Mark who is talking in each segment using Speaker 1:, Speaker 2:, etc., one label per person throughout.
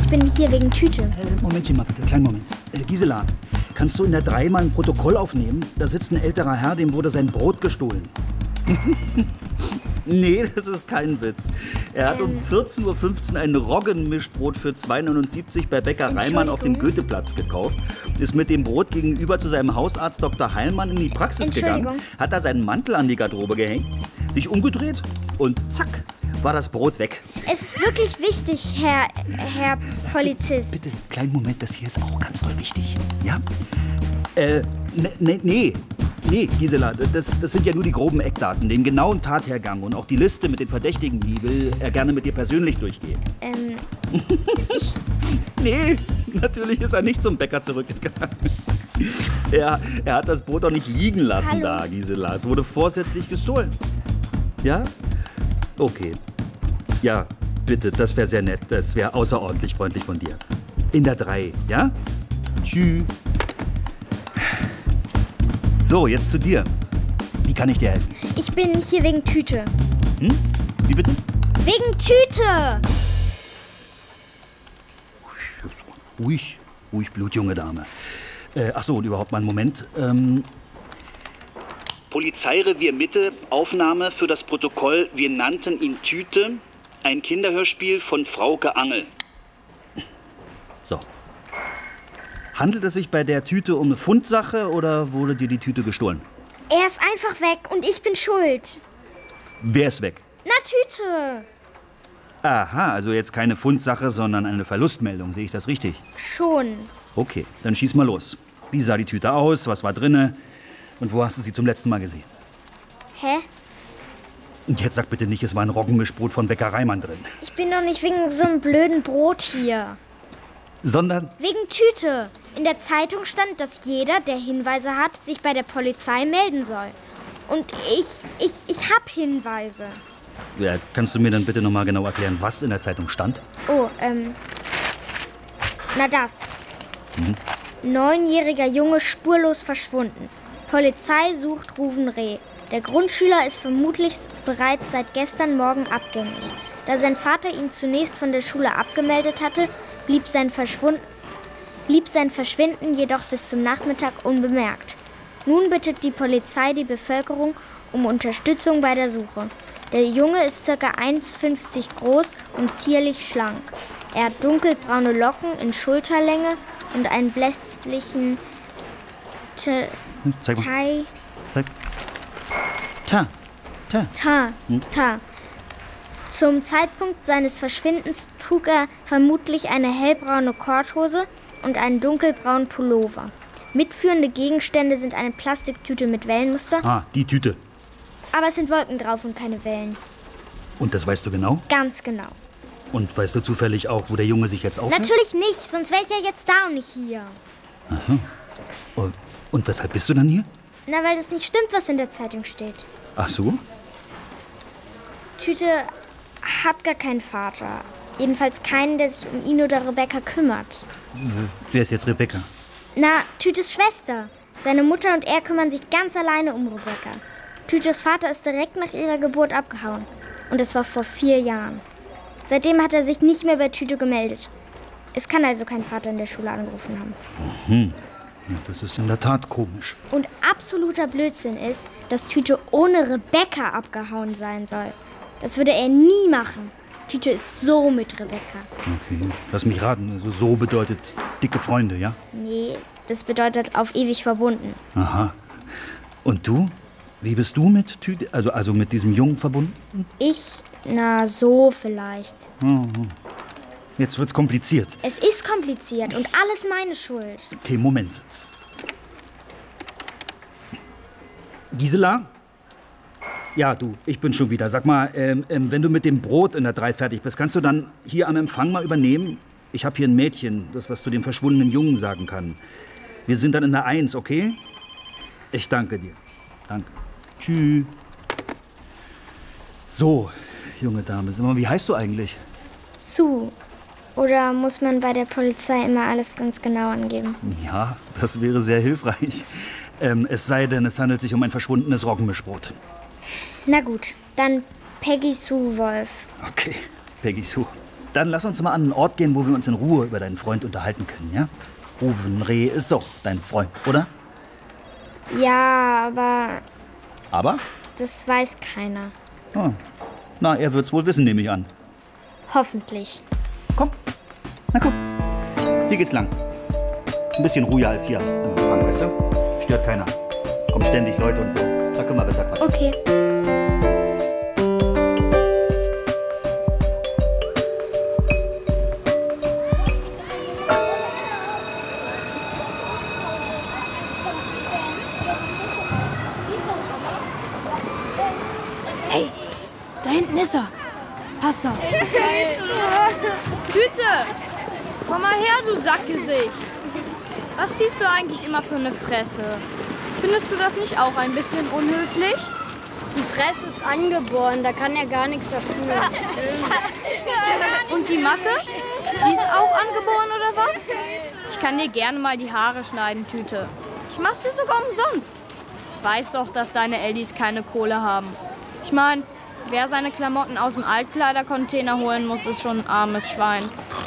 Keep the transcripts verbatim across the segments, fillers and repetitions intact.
Speaker 1: Ich bin hier wegen Tüte.
Speaker 2: Äh, Momentchen mal bitte, kleinen Moment. Äh, Gisela, kannst du in der drei mal ein Protokoll aufnehmen? Da sitzt ein älterer Herr, dem wurde sein Brot gestohlen. Nee, das ist kein Witz. Er hat ähm. um vierzehn Uhr fünfzehn ein Roggenmischbrot für zwei neunundsiebzig bei Bäcker Reimann auf dem Goetheplatz gekauft, ist mit dem Brot gegenüber zu seinem Hausarzt Doktor Heilmann in die Praxis gegangen, hat da seinen Mantel an die Garderobe gehängt, sich umgedreht und zack, war das Brot weg.
Speaker 1: Es ist wirklich wichtig, Herr, Herr Polizist.
Speaker 2: Bitte, kleinen Moment, das hier ist auch ganz doll wichtig. Ja? Äh, ne, ne, nee. Nee, Gisela, das, das sind ja nur die groben Eckdaten. Den genauen Tathergang und auch die Liste mit den Verdächtigen, die will er gerne mit dir persönlich durchgehen.
Speaker 1: Ähm,
Speaker 2: ich... Nee, natürlich ist er nicht zum Bäcker zurückgegangen. Er, er hat das Brot doch nicht liegen lassen. Hallo. Da, Gisela. Es wurde vorsätzlich gestohlen. Ja? Okay. Ja, bitte, das wäre sehr nett. Das wäre außerordentlich freundlich von dir. In der drei, ja? Tschüss. So, jetzt zu dir. Wie kann ich dir helfen?
Speaker 1: Ich bin hier wegen Tüte.
Speaker 2: Hm? Wie bitte?
Speaker 1: Wegen Tüte!
Speaker 2: Ruhig, ruhig, blutjunge Dame. Äh, ach so, und überhaupt mal einen Moment. Ähm, Polizeirevier Mitte, Aufnahme für das Protokoll. Wir nannten ihn Tüte. Ein Kinderhörspiel von Frauke Angel. So. Handelt es sich bei der Tüte um eine Fundsache oder wurde dir die Tüte gestohlen?
Speaker 1: Er ist einfach weg und ich bin schuld.
Speaker 2: Wer ist weg?
Speaker 1: Na, Tüte.
Speaker 2: Aha, also jetzt keine Fundsache, sondern eine Verlustmeldung. Sehe ich das richtig?
Speaker 1: Schon.
Speaker 2: Okay, dann schieß mal los. Wie sah die Tüte aus? Was war drinne? Und wo hast du sie zum letzten Mal gesehen?
Speaker 1: Hä?
Speaker 2: Und jetzt sag bitte nicht, es war ein Roggenmischbrot von Bäcker Reimann drin.
Speaker 1: Ich bin doch nicht wegen so einem blöden Brot hier.
Speaker 2: Sondern?
Speaker 1: Wegen Tüte. In der Zeitung stand, dass jeder, der Hinweise hat, sich bei der Polizei melden soll. Und ich, ich, ich hab Hinweise.
Speaker 2: Ja, kannst du mir dann bitte nochmal genau erklären, was in der Zeitung stand?
Speaker 1: Oh, ähm... Na das.
Speaker 2: Mhm.
Speaker 1: Neunjähriger Junge spurlos verschwunden. Polizei sucht Ruven Reh. Der Grundschüler ist vermutlich bereits seit gestern Morgen abgängig. Da sein Vater ihn zunächst von der Schule abgemeldet hatte, blieb sein, Verschwund- blieb sein Verschwinden jedoch bis zum Nachmittag unbemerkt. Nun bittet die Polizei die Bevölkerung um Unterstützung bei der Suche. Der Junge ist ca. eins Komma fünfzig groß und zierlich schlank. Er hat dunkelbraune Locken in Schulterlänge und einen blässlichen T-
Speaker 2: Zeig mal.
Speaker 1: Tai.
Speaker 2: Zeig. Ta. Ta.
Speaker 1: Ta.
Speaker 2: Hm?
Speaker 1: Ta. Zum Zeitpunkt seines Verschwindens trug er vermutlich eine hellbraune Korthose und einen dunkelbraunen Pullover. Mitführende Gegenstände sind eine Plastiktüte mit Wellenmuster.
Speaker 2: Ah, die Tüte.
Speaker 1: Aber es sind Wolken drauf und keine Wellen.
Speaker 2: Und das weißt du genau?
Speaker 1: Ganz genau.
Speaker 2: Und weißt du zufällig auch, wo der Junge sich jetzt aufhält?
Speaker 1: Natürlich nicht, sonst wäre ich ja jetzt da und nicht hier.
Speaker 2: Aha. Und, und weshalb bist du dann hier?
Speaker 1: Na, weil das nicht stimmt, was in der Zeitung steht.
Speaker 2: Ach so?
Speaker 1: Tüte hat gar keinen Vater. Jedenfalls keinen, der sich um ihn oder Rebecca kümmert.
Speaker 2: Wer ist jetzt Rebecca?
Speaker 1: Na, Tütes Schwester. Seine Mutter und er kümmern sich ganz alleine um Rebecca. Tütes Vater ist direkt nach ihrer Geburt abgehauen. Und es war vor vier Jahren. Seitdem hat er sich nicht mehr bei Tüte gemeldet. Es kann also kein Vater in der Schule angerufen haben.
Speaker 2: Mhm. Ja, das ist in der Tat komisch.
Speaker 1: Und absoluter Blödsinn ist, dass Tüte ohne Rebecca abgehauen sein soll. Das würde er nie machen. Tüte ist so mit Rebecca.
Speaker 2: Okay, lass mich raten. Also so bedeutet dicke Freunde, ja?
Speaker 1: Nee, das bedeutet auf ewig verbunden.
Speaker 2: Aha. Und du? Wie bist du mit Tüte, also, also mit diesem Jungen verbunden?
Speaker 1: Ich? Na, so vielleicht.
Speaker 2: Mhm. Jetzt wird's kompliziert.
Speaker 1: Es ist kompliziert und alles meine Schuld.
Speaker 2: Okay, Moment. Gisela? Ja, du, ich bin schon wieder. Sag mal, ähm, ähm, wenn du mit dem Brot in der drei fertig bist, kannst du dann hier am Empfang mal übernehmen? Ich habe hier ein Mädchen, das was zu dem verschwundenen Jungen sagen kann. Wir sind dann in der eins, okay? Ich danke dir. Danke. Tschüss. So, junge Dame, sag mal, wie heißt du eigentlich?
Speaker 1: Sue. Oder muss man bei der Polizei immer alles ganz genau angeben?
Speaker 2: Ja, das wäre sehr hilfreich. Ähm, es sei denn, es handelt sich um ein verschwundenes Roggenmischbrot.
Speaker 1: Na gut, dann Peggy Sue Wolf.
Speaker 2: Okay, Peggy Sue. Dann lass uns mal an einen Ort gehen, wo wir uns in Ruhe über deinen Freund unterhalten können, ja? Ruvenreh ist doch dein Freund, oder?
Speaker 1: Ja, aber...
Speaker 2: Aber?
Speaker 1: Das weiß keiner.
Speaker 2: Oh. Na, er wird's wohl wissen, nehme ich an.
Speaker 1: Hoffentlich.
Speaker 2: Komm. Na komm. Hier geht's lang. Ein bisschen ruhiger als hier am Empfang, weißt du? Stört keiner. Kommen ständig Leute und so. Da können wir besser quatschen.
Speaker 1: Okay.
Speaker 3: Hey, psst, da hinten ist er. Passt auf.
Speaker 4: Tüte! Komm mal her, du Sackgesicht. Was ziehst du eigentlich immer für eine Fresse? Findest du das nicht auch ein bisschen unhöflich?
Speaker 5: Die Fresse ist angeboren, da kann er gar nichts dafür.
Speaker 4: Und die Matte? Die ist auch angeboren oder was? Ich kann dir gerne mal die Haare schneiden, Tüte. Ich mach's dir sogar umsonst. Weiß doch, dass deine Eldis keine Kohle haben. Ich meine, wer seine Klamotten aus dem Altkleidercontainer holen muss, ist schon ein armes Schwein.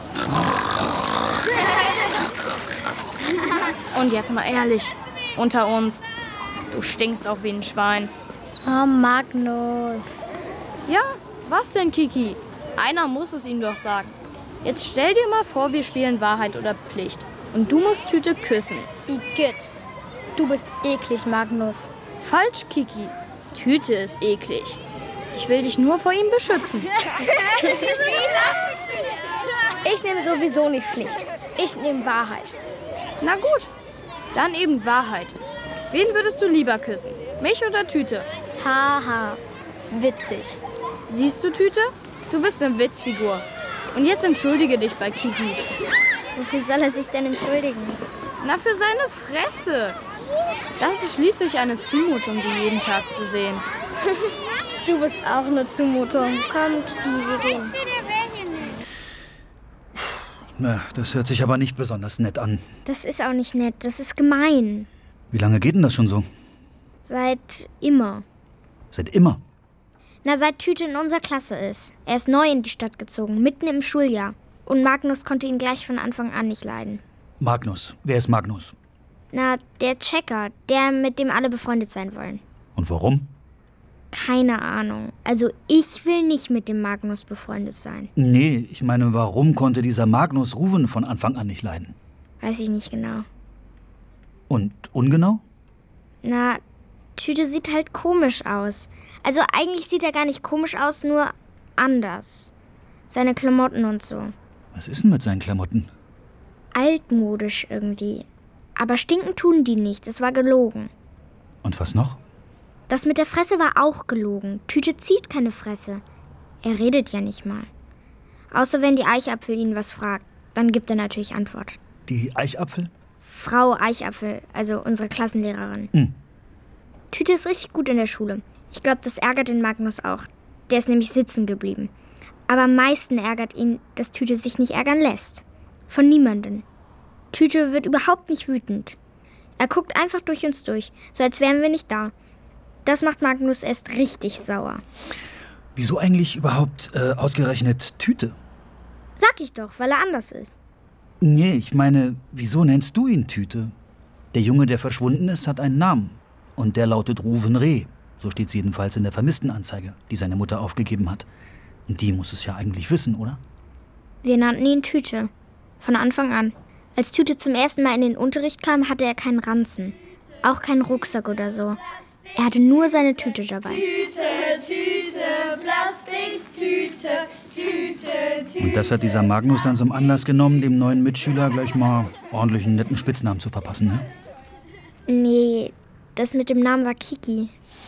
Speaker 4: Und jetzt mal ehrlich, unter uns, du stinkst auch wie ein Schwein.
Speaker 1: Oh, Magnus.
Speaker 4: Ja, was denn, Kiki? Einer muss es ihm doch sagen. Jetzt stell dir mal vor, wir spielen Wahrheit oder Pflicht. Und du musst Tüte küssen.
Speaker 1: Igitt. Du bist eklig, Magnus.
Speaker 4: Falsch, Kiki. Tüte ist eklig. Ich will dich nur vor ihm beschützen.
Speaker 1: Ich nehme sowieso nicht Pflicht. Ich nehme Wahrheit.
Speaker 4: Na gut, dann eben Wahrheit. Wen würdest du lieber küssen? Mich oder Tüte?
Speaker 1: Haha, witzig.
Speaker 4: Siehst du, Tüte? Du bist eine Witzfigur. Und jetzt entschuldige dich bei Kiki.
Speaker 1: Wofür soll er sich denn entschuldigen?
Speaker 4: Na, für seine Fresse. Das ist schließlich eine Zumutung, die jeden Tag zu sehen.
Speaker 1: Du bist auch eine Zumutung. Komm, Kiki, wir gehen.
Speaker 2: Na, das hört sich aber nicht besonders nett an.
Speaker 1: Das ist auch nicht nett, das ist gemein.
Speaker 2: Wie lange geht denn das schon so?
Speaker 1: Seit immer.
Speaker 2: Seit immer?
Speaker 1: Na, seit Tüte in unserer Klasse ist. Er ist neu in die Stadt gezogen, mitten im Schuljahr. Und Magnus konnte ihn gleich von Anfang an nicht leiden.
Speaker 2: Magnus. Wer ist Magnus?
Speaker 1: Na, der Checker, der, mit dem alle befreundet sein wollen.
Speaker 2: Und warum?
Speaker 1: Keine Ahnung. Also ich will nicht mit dem Magnus befreundet sein.
Speaker 2: Nee, ich meine, warum konnte dieser Magnus Ruven von Anfang an nicht leiden?
Speaker 1: Weiß ich nicht genau.
Speaker 2: Und ungenau?
Speaker 1: Na, Tüte sieht halt komisch aus. Also eigentlich sieht er gar nicht komisch aus, nur anders. Seine Klamotten und so.
Speaker 2: Was ist denn mit seinen Klamotten?
Speaker 1: Altmodisch irgendwie. Aber stinken tun die nicht, es war gelogen.
Speaker 2: Und was noch?
Speaker 1: Das mit der Fresse war auch gelogen. Tüte zieht keine Fresse. Er redet ja nicht mal. Außer wenn die Eichapfel ihn was fragt. Dann gibt er natürlich Antwort.
Speaker 2: Die Eichapfel?
Speaker 1: Frau Eichapfel, also unsere Klassenlehrerin.
Speaker 2: Hm.
Speaker 1: Tüte ist richtig gut in der Schule. Ich glaube, das ärgert den Magnus auch. Der ist nämlich sitzen geblieben. Aber am meisten ärgert ihn, dass Tüte sich nicht ärgern lässt. Von niemandem. Tüte wird überhaupt nicht wütend. Er guckt einfach durch uns durch, so als wären wir nicht da. Das macht Magnus erst richtig sauer.
Speaker 2: Wieso eigentlich überhaupt äh, ausgerechnet Tüte?
Speaker 1: Sag ich doch, weil er anders ist.
Speaker 2: Nee, ich meine, wieso nennst du ihn Tüte? Der Junge, der verschwunden ist, hat einen Namen. Und der lautet Ruvenreh. So steht's jedenfalls in der Vermisstenanzeige, die seine Mutter aufgegeben hat. Und die muss es ja eigentlich wissen, oder?
Speaker 1: Wir nannten ihn Tüte. Von Anfang an. Als Tüte zum ersten Mal in den Unterricht kam, hatte er keinen Ranzen. Auch keinen Rucksack oder so. Er hatte nur seine Tüte dabei.
Speaker 5: Tüte, Tüte, Plastiktüte, Tüte, Tüte.
Speaker 2: Und das hat dieser Magnus dann zum Anlass genommen, dem neuen Mitschüler gleich mal ordentlich einen netten Spitznamen zu verpassen, ne?
Speaker 1: Nee, das mit dem Namen war Kiki.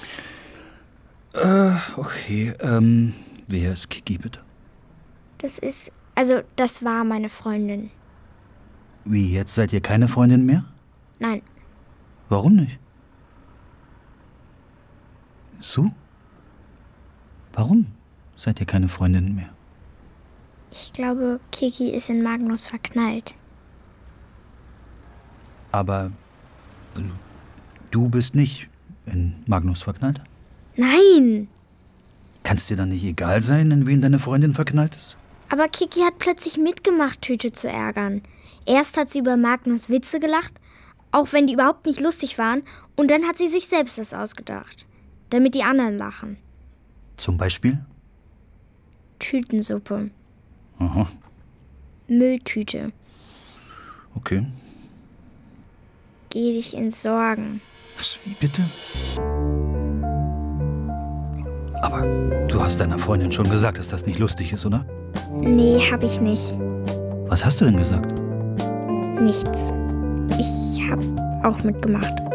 Speaker 2: Äh, okay, ähm, wer ist Kiki, bitte?
Speaker 1: Das ist, also das war meine Freundin.
Speaker 2: Wie, jetzt seid ihr keine Freundin mehr?
Speaker 1: Nein,
Speaker 2: Warum nicht? So? Warum seid ihr keine Freundinnen mehr?
Speaker 1: ich glaube, Kiki ist in Magnus verknallt.
Speaker 2: Aber äh, du bist nicht in Magnus verknallt?
Speaker 1: Nein,
Speaker 2: Kann's dir dann nicht egal sein, in wen deine Freundin verknallt ist?
Speaker 1: Aber Kiki hat plötzlich mitgemacht, Tüte zu ärgern. Erst hat sie über Magnus Witze gelacht, auch wenn die überhaupt nicht lustig waren. Und dann hat sie sich selbst das ausgedacht, damit die anderen lachen.
Speaker 2: Zum Beispiel?
Speaker 1: Tütensuppe.
Speaker 2: Aha.
Speaker 1: Mülltüte.
Speaker 2: Okay.
Speaker 1: Geh dich ins Sorgen.
Speaker 2: Was, wie bitte? Aber du hast deiner Freundin schon gesagt, dass das nicht lustig ist, oder?
Speaker 1: Nee, hab ich nicht.
Speaker 2: Was hast du denn gesagt?
Speaker 1: Nichts. Ich hab auch mitgemacht.